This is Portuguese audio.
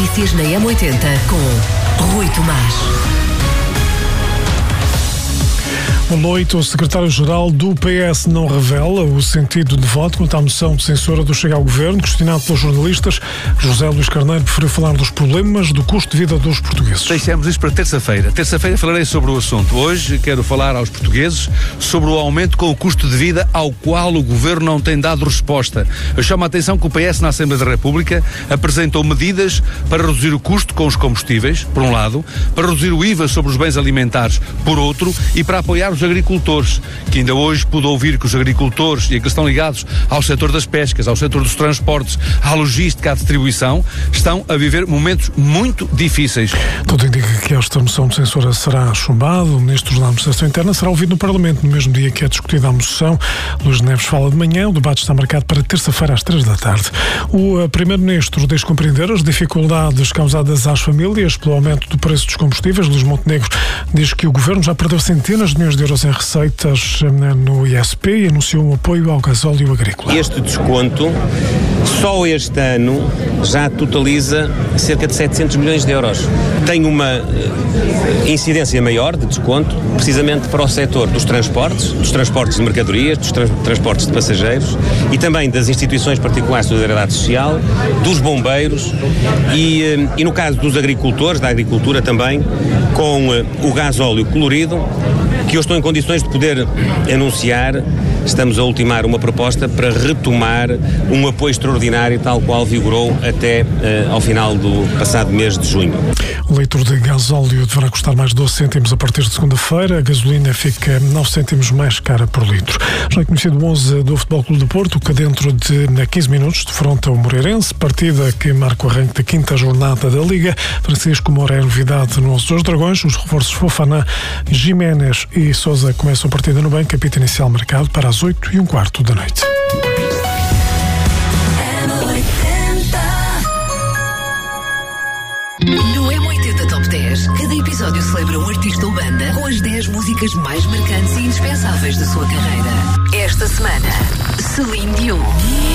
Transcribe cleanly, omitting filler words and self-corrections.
notícias na M80 com Rui Tomás. Boa noite. O secretário-geral do PS não revela o sentido de voto quanto à moção de censura do Chega ao Governo. Questionado pelos jornalistas, José Luís Carneiro preferiu falar dos problemas do custo de vida dos portugueses. Deixemos isso para terça-feira. Terça-feira falarei sobre o assunto. Hoje quero falar aos portugueses sobre o aumento com o custo de vida ao qual o Governo não tem dado resposta. Eu chamo a atenção que o PS na Assembleia da República apresentou medidas para reduzir o custo com os combustíveis, por um lado, para reduzir o IVA sobre os bens alimentares, por outro, e para apoiar os agricultores, que ainda hoje pude ouvir que os agricultores e que estão ligados ao setor das pescas, ao setor dos transportes, à logística, à distribuição, estão a viver momentos muito difíceis. Tudo indica que esta moção de censura será chumbada. O Ministro da Administração Interna será ouvido no Parlamento no mesmo dia que é discutida a moção. Luís Neves fala de manhã. O debate está marcado para terça-feira às 3 da tarde. O Primeiro-Ministro diz compreender as dificuldades causadas às famílias pelo aumento do preço dos combustíveis. Luís Montenegro diz que o Governo já perdeu centenas de milhões de euros em receitas no ISP e anunciou um apoio ao gasóleo agrícola. Este desconto, só este ano, já totaliza cerca de 700 milhões de euros. Tem uma incidência maior de desconto, precisamente para o setor dos transportes de mercadorias, dos transportes de passageiros e também das instituições particulares de solidariedade social, dos bombeiros e no caso dos agricultores, da agricultura também, com o gasóleo colorido, que eu estou em condições de poder anunciar. Estamos a ultimar uma proposta para retomar um apoio extraordinário tal qual vigorou até ao final do passado mês de junho. O litro de gasóleo deverá custar mais 12 cêntimos a partir de segunda-feira. A gasolina fica 9 cêntimos mais cara por litro. Já é conhecido o 11 do Futebol Clube do Porto, que dentro de 15 minutos defronta o Moreirense, partida que marca o arranque da 5ª jornada da Liga. Francisco Moura é novidade no 11 dos Dragões. Os reforços Fofana, Jiménez e Sousa começam a partida no banco. Apito inicial marcado para as 8h15 da noite. No M80 Top 10, cada episódio celebra um artista ou banda com as 10 músicas mais marcantes e indispensáveis da sua carreira. Esta semana, Celine Dion.